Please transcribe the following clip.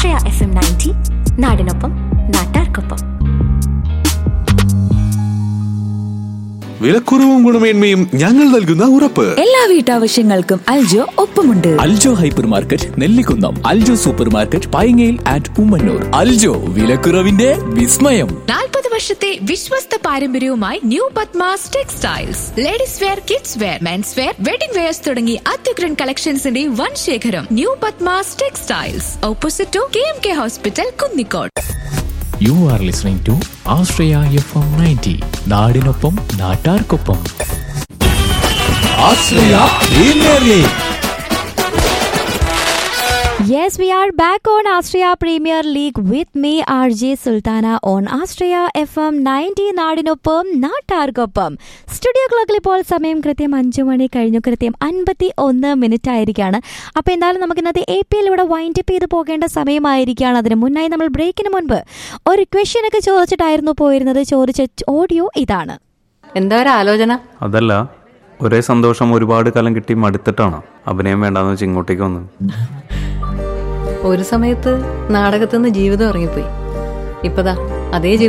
ആശ്രയ FM 90 നാടിനൊപ്പം നാട്ടാർക്കൊപ്പം. വിലക്കുറവും ഗുണമേന്മയും ഞങ്ങൾ നൽകുന്ന ഉറപ്പ്. എല്ലാ വീട്ടാവശ്യങ്ങൾക്കും അൽജോ ഒപ്പമുണ്ട്. Aljo hyper market, Nellikunnam. Aljo super market, പൈങ്ങയിൽ and Ummannoor. Aljo, വിലക്കുറവിന്റെ വിസ്മയം. 40 വർഷത്തെ വിശ്വസ്ത പാരമ്പര്യവുമായി new Padmas textiles. Ladies wear, kids wear, men's wear, wedding wears തുടങ്ങി അത്യുഗ്രൻ കളക്ഷൻസിന്റെ വൻ ശേഖരം. New Padmas textiles, opposite to KMK hospital, Kunnicode. You are listening to Australia FM 90. നാടിനൊപ്പം നാട്ടാർക്കൊപ്പം. Australia Premier League. Yes, we are back on Australia Premier League with me, RJ Sultana, on Australia FM 90 നാടിനൊപ്പം നാട്ടാർക്കൊപ്പം. Studio ക്ലോക്കിൽ ഇപ്പോൾ സമയം കൃത്യം 5 മണി കഴിഞ്ഞു, കൃത്യം 51 മിനിറ്റ് ആയിരിക്കുകയാണ്. അപ്പോൾ എന്തായാലും നമുക്ക് ഇന്നത്തെ APL ഇവിടെ വൈൻഡപ്പ് ചെയ്ത് പോകേണ്ട സമയമായിരിക്കുകയാണ്. അതിന് മുന്നായി നമ്മൾ ബ്രേക്കിന് മുൻപ് ഒരു ക്വസ്റ്റ്യനൊക്കെ ചോദിച്ചിട്ടായിരുന്നു പോയിരുന്നത്. ചോദിച്ച ഓഡിയോ ഇതാണ്. എന്താ ഒരു ആലോചന? അതല്ല, ഒരേ സന്തോഷം ഒരുപാട് കാലം കിട്ടി മടുത്തിട്ടാണ് അഭിനയം വേണ്ടാന്ന് വെച്ച് ഇങ്ങോട്ടേക്ക് വന്നത്. ഒരു സമയത്ത് നാടകത്തിൽ നിന്ന് ജീവിതം ഇറങ്ങിപ്പോയി. ഇപ്പതാ അതേ